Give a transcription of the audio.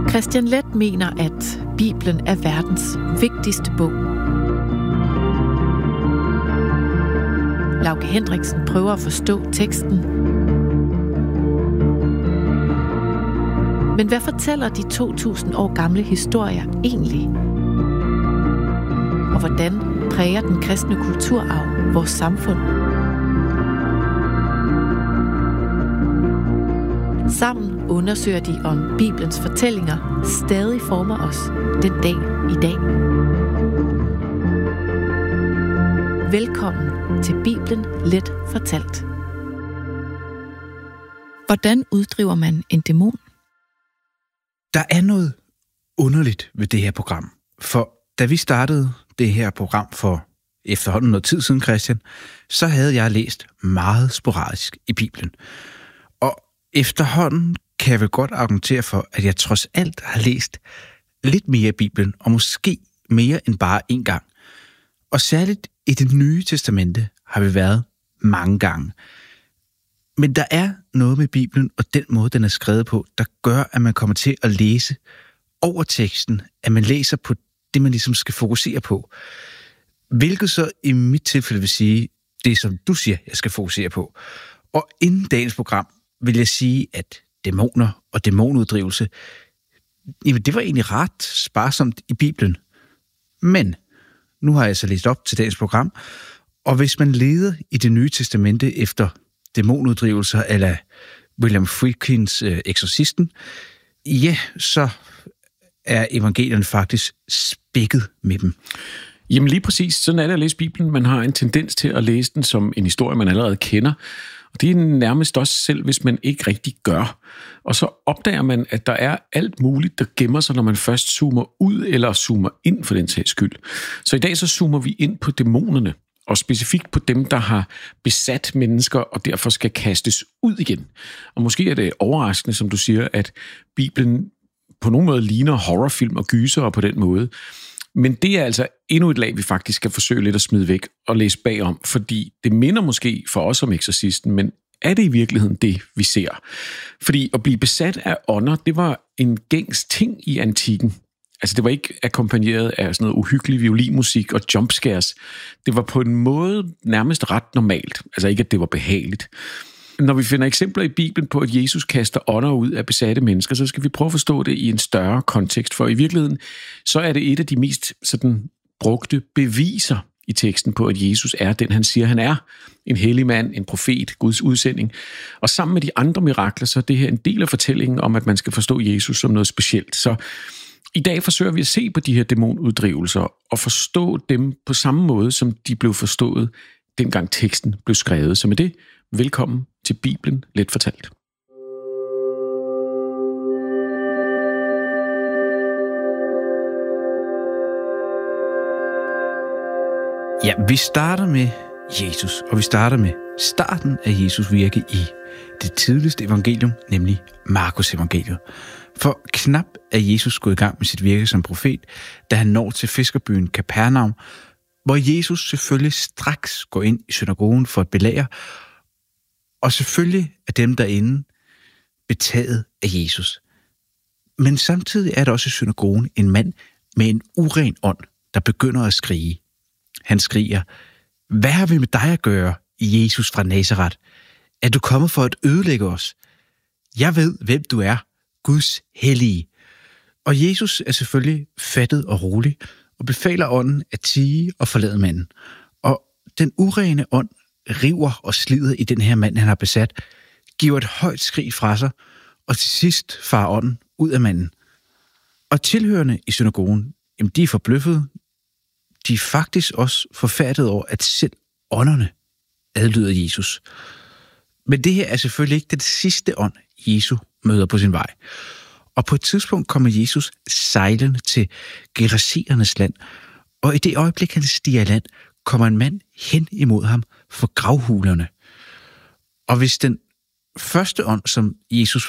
Kristian Leth mener, at Bibelen er verdens vigtigste bog. Lauke Hendriksen prøver at forstå teksten. Men hvad fortæller de 2000 år gamle historier egentlig? Og hvordan præger den kristne kulturarv vores samfund? Sammen undersøger de, om Bibelens fortællinger stadig former os den dag i dag. Velkommen til Bibelen Let fortalt. Hvordan uddriver man en dæmon? Der er noget underligt ved det her program. For da vi startede det her program for efterhånden noget tid siden, Christian, så havde jeg læst meget sporadisk i Bibelen. Og efterhånden kan jeg vel godt argumentere for, at jeg trods alt har læst lidt mere i Bibelen, og måske mere end bare én gang. Og særligt i Det Nye Testamente har vi været mange gange. Men der er noget med Bibelen og den måde, den er skrevet på, der gør, at man kommer til at læse over teksten, at man læser på det, man ligesom skal fokusere på. Hvilket så i mit tilfælde vil sige, det som du siger, jeg skal fokusere på. Og inden dagens program vil jeg sige, at dæmoner og dæmonuddrivelse, jamen det var egentlig ret sparsomt i Bibelen. Men nu har jeg så læst op til dagens program, og hvis man leder i Det Nye Testamente efter dæmonuddrivelser eller William Friedkins Eksorcisten, ja, så er evangelierne faktisk spækket med dem. Jamen lige præcis, sådan er det at læse Bibelen. Man har en tendens til at læse den som en historie, man allerede kender. Og det er nærmest også selv, hvis man ikke rigtig gør. Og så opdager man, at der er alt muligt, der gemmer sig, når man først zoomer ud eller zoomer ind for den sags skyld. Så i dag så zoomer vi ind på dæmonerne, og specifikt på dem, der har besat mennesker og derfor skal kastes ud igen. Og måske er det overraskende, som du siger, at Bibelen på nogen måde ligner horrorfilm og gyser på den måde. Men det er altså endnu et lag, vi faktisk skal forsøge lidt at smide væk og læse bagom, fordi det minder måske for os om Eksorcisten, men er det i virkeligheden det, vi ser? Fordi at blive besat af ånder, det var en gængs ting i antikken. Altså det var ikke akkompagneret af sådan noget uhyggelig violinmusik og jumpscares. Det var på en måde nærmest ret normalt. Altså ikke, at det var behageligt. Når vi finder eksempler i Bibelen på, at Jesus kaster ånder ud af besatte mennesker, så skal vi prøve at forstå det i en større kontekst. For i virkeligheden, så er det et af de mest sådan brugte beviser i teksten på, at Jesus er den, han siger, han er. En hellig mand, en profet, Guds udsending. Og sammen med de andre mirakler, så er det her en del af fortællingen om, at man skal forstå Jesus som noget specielt. Så i dag forsøger vi at se på de her dæmonuddrivelser og forstå dem på samme måde, som de blev forstået, dengang teksten blev skrevet. Så med det, velkommen til Bibelen Let fortalt. Ja, vi starter med Jesus, og vi starter med starten af Jesus virke i det tidligste evangelium, nemlig Markus evangeliet. For knap er Jesus gået i gang med sit virke som profet, da han når til fiskerbyen Kapernaum, hvor Jesus selvfølgelig straks går ind i synagogen for at belære, og selvfølgelig er dem derinde betaget af Jesus. Men samtidig er der også i synagogen en mand med en uren ånd, der begynder at skrige. Han skriger, hvad har vi med dig at gøre, Jesus fra Nazaret? Er du kommet for at ødelægge os? Jeg ved, hvem du er, Guds hellige. Og Jesus er selvfølgelig fattet og rolig, og befaler ånden at tie og forlade manden. Og den urene ånd river og slider i den her mand, han har besat, giver et højt skrig fra sig, og til sidst farer ånden ud af manden. Og tilhørende i synagogen, jamen de er forbløffede. De er faktisk også forfærdet over, at selv ånderne adlyder Jesus. Men det her er selvfølgelig ikke den sidste ånd, Jesus møder på sin vej. Og på et tidspunkt kommer Jesus sejlende til Gerasenernes land, og i det øjeblik, han stiger i land, kommer en mand hen imod ham for gravhulerne. Og hvis den første ånd, som Jesus